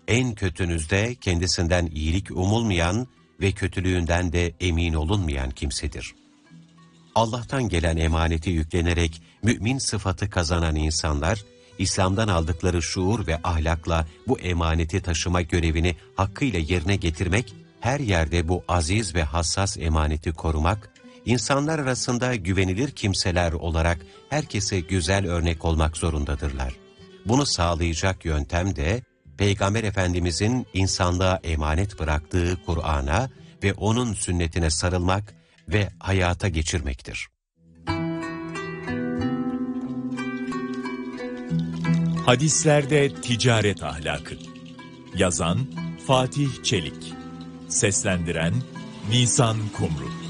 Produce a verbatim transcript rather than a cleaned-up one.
en kötünüz de kendisinden iyilik umulmayan ve kötülüğünden de emin olunmayan kimsedir. Allah'tan gelen emaneti yüklenerek mümin sıfatı kazanan insanlar, İslam'dan aldıkları şuur ve ahlakla bu emaneti taşıma görevini hakkıyla yerine getirmek, her yerde bu aziz ve hassas emaneti korumak, insanlar arasında güvenilir kimseler olarak herkese güzel örnek olmak zorundadırlar. Bunu sağlayacak yöntem de, Peygamber Efendimizin insanlığa emanet bıraktığı Kur'an'a ve onun sünnetine sarılmak ve hayata geçirmektir. Hadislerde ticaret ahlakı. Yazan Fatih Çelik. Seslendiren Nisan Kumru.